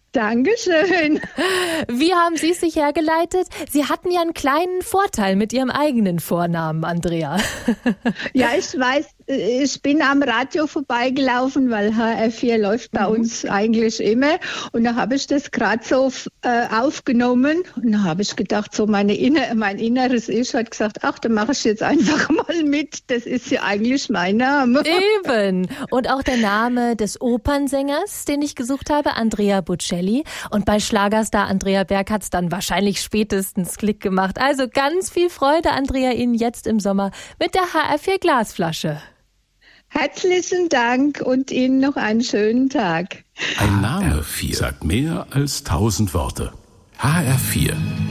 Dankeschön. Wie haben Sie es sich hergeleitet? Sie hatten ja einen kleinen Vorteil mit Ihrem eigenen Vornamen, Andrea. Ja, ich weiß, ich bin am Radio vorbeigelaufen, weil HR4 läuft bei uns eigentlich immer. Und da habe ich das gerade so aufgenommen. Und da habe ich gedacht, so mein inneres Ich hat gesagt, ach, dann mache ich jetzt einfach mal mit. Das ist ja eigentlich mein Name. Eben. Und auch der Name des Opernsängers, den ich gesucht habe, Andrea Bocelli. Und bei Schlagerstar Andrea Berg hat es dann wahrscheinlich spätestens Klick gemacht. Also ganz viel Freude, Andrea, Ihnen jetzt im Sommer mit der HR4 Glasflasche. Herzlichen Dank und Ihnen noch einen schönen Tag. Ein Name 4 sagt mehr als 1000 Worte. HR4